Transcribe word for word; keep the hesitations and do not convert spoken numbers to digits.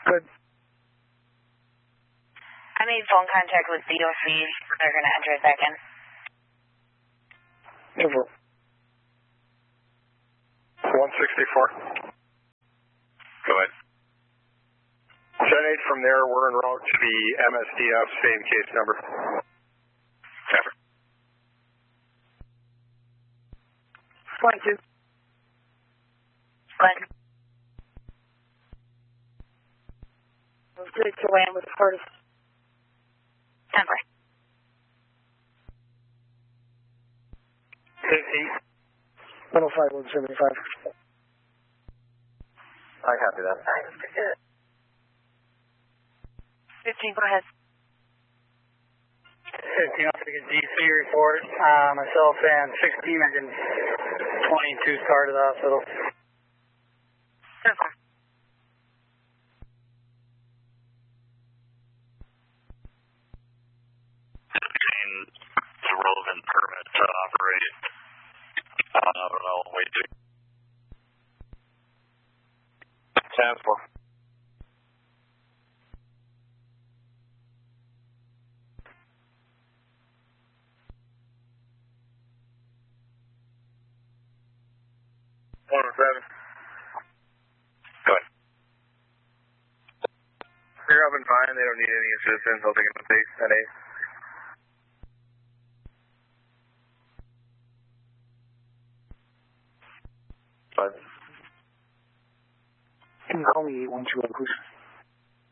Good. I made phone contact with B O C. They're going to enter it back in. Over. one sixty-four. Go ahead. ten eight from there, we're en route to the M S D F, same case number. Traffic. Flight two. Flight. Let's take to land with the hardest. Number. fifty. one oh five, one seventy-five. I copy that. fifteen, go ahead. fifteen, I'll take a D C report. Uh, myself and sixteen are getting twenty-two started at the hospital. Number. The relevant permit to operate. Uh, I don't know, wait to. Transport. one oh seven. Go ahead. They're up and fine. They don't need any assistance. I'll take them to base ten eight. Can you call me eight one two, please?